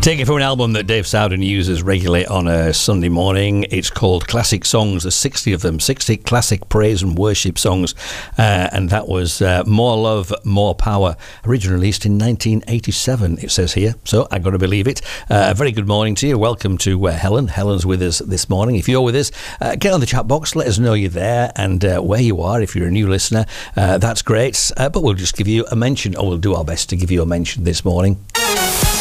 Taken from an album that Dave Sowden uses regularly on a Sunday morning. It's called Classic Songs. There's 60 of them, 60 classic praise and worship songs. And that was More Love, More Power, originally released in 1987, it says here. So I've got to believe it. A very good morning to you. Welcome to Helen. Helen's with us this morning. If you're with us, get on the chat box. Let us know you're there and where you are. If you're a new listener, that's great. But we'll just give you a mention, or we'll do our best to give you a mention this morning.